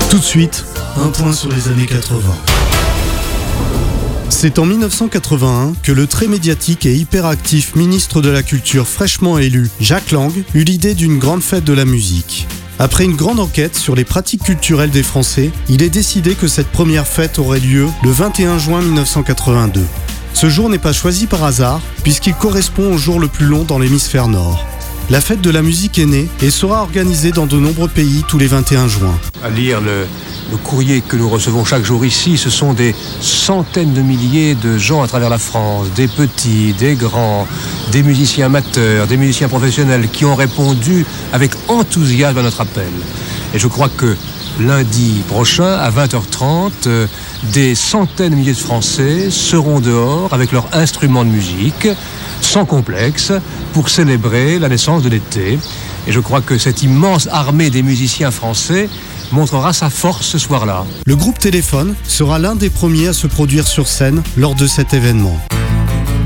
Tout de suite, un point sur les années 80. C'est en 1981 que le très médiatique et hyperactif ministre de la Culture fraîchement élu, Jack Lang, eut l'idée d'une grande fête de la musique. Après une grande enquête sur les pratiques culturelles des Français, il est décidé que cette première fête aurait lieu le 21 juin 1982. Ce jour n'est pas choisi par hasard, puisqu'il correspond au jour le plus long dans l'hémisphère nord. La fête de la musique est née et sera organisée dans de nombreux pays tous les 21 juin. À lire le courrier que nous recevons chaque jour ici, ce sont des centaines de milliers de gens à travers la France, des petits, des grands, des musiciens amateurs, des musiciens professionnels qui ont répondu avec enthousiasme à notre appel. Et je crois que lundi prochain, à 20h30, des centaines de milliers de Français seront dehors avec leurs instruments de musique, sans complexe, pour célébrer la naissance de l'été. Et je crois que cette immense armée des musiciens français montrera sa force ce soir-là. Le groupe Téléphone sera l'un des premiers à se produire sur scène lors de cet événement.